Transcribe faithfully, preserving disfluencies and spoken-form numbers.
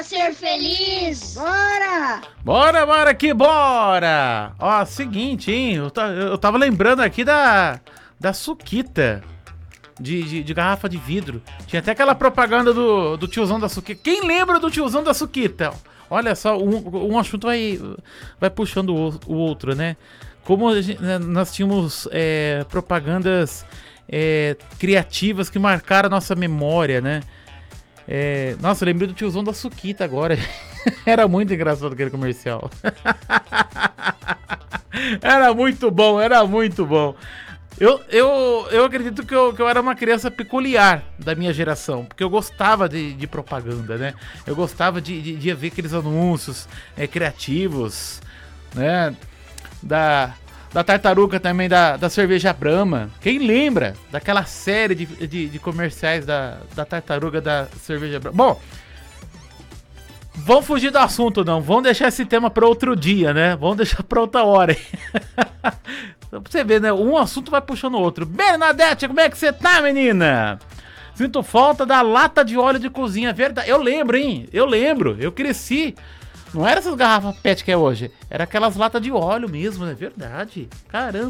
Ser feliz. Bora! Bora, bora que bora! Ó, seguinte, hein? Eu, ta- eu tava lembrando aqui da, da Suquita. De, de, de garrafa de vidro. Tinha até aquela propaganda do, do tiozão da Suquita. Quem lembra do tiozão da Suquita? Olha só, um, um assunto vai, vai puxando o, o outro, né? Como a gente- né, nós tínhamos é, propagandas é, criativas que marcaram a nossa memória, né? É, nossa, eu lembrei do tiozão da Suquita agora. Era muito engraçado aquele comercial. Era muito bom, era muito bom. Eu, eu, eu acredito que eu, que eu era uma criança peculiar da minha geração, porque eu gostava de, de propaganda, né? Eu gostava de, de, de ver aqueles anúncios é, criativos, né? Da, da tartaruga também, da, da cerveja Brahma. Quem lembra daquela série de, de, de comerciais da, da tartaruga da cerveja Brahma? Bom, vamos fugir do assunto não, vamos deixar esse tema para outro dia, né? Vamos deixar para outra hora. Pra você ver, né? Um assunto vai puxando o outro. Bernadette, como é que você tá, menina? Sinto falta da lata de óleo de cozinha, verdade. Eu lembro, hein? Eu lembro, eu cresci. Não era essas garrafas pet que é hoje, era aquelas latas de óleo mesmo, é verdade. Caramba.